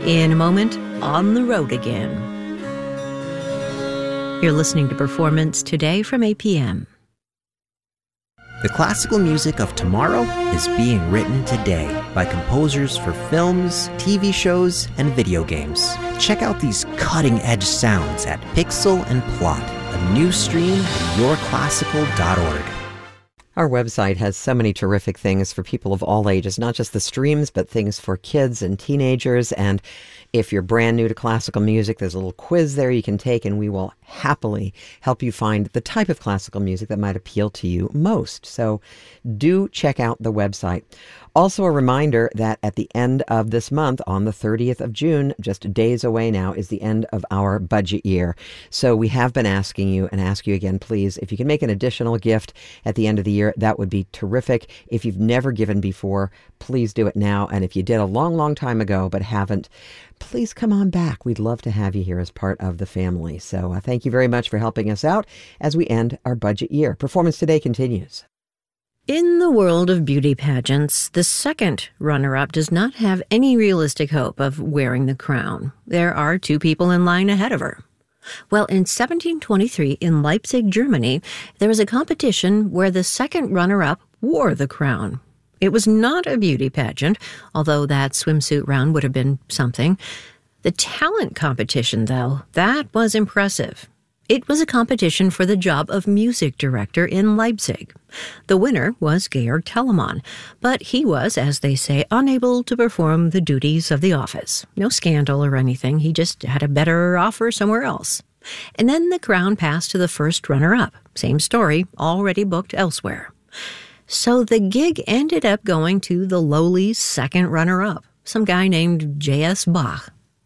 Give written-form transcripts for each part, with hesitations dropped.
In a moment, on the road again. You're listening to Performance Today from APM. The classical music of tomorrow is being written today by composers for films, TV shows, and video games. Check out these cutting-edge sounds at Pixel and Plot, a new stream at yourclassical.org. Our website has so many terrific things for people of all ages, not just the streams, but things for kids and teenagers. And if you're brand new to classical music, there's a little quiz there you can take, and we will happily help you find the type of classical music that might appeal to you most. So do check out the website. Also, a reminder that at the end of this month, on the 30th of June, just days away now, is the end of our budget year. So we have been asking you, and ask you again, please, if you can make an additional gift at the end of the year, that would be terrific. If you've never given before, please do it now. And if you did a long, long time ago but haven't, please come on back. We'd love to have you here as part of the family. So thank you very much for helping us out as we end our budget year. Performance Today continues. In the world of beauty pageants, the second runner-up does not have any realistic hope of wearing the crown. There are two people in line ahead of her. Well, in 1723 in Leipzig, Germany, there was a competition where the second runner-up wore the crown. It was not a beauty pageant, although that swimsuit round would have been something. The talent competition, though, that was impressive. It was a competition for the job of music director in Leipzig. The winner was Georg Telemann, but he was, as they say, unable to perform the duties of the office. No scandal or anything, he just had a better offer somewhere else. And then the crown passed to the first runner-up. Same story, already booked elsewhere. So the gig ended up going to the lowly second runner-up, some guy named J.S. Bach.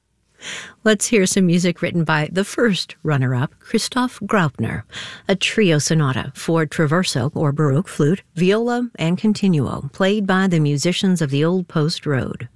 Let's hear some music written by the first runner-up, Christoph Graupner, a trio sonata for traverso or baroque flute, viola, and continuo, played by the musicians of the Old Post Road.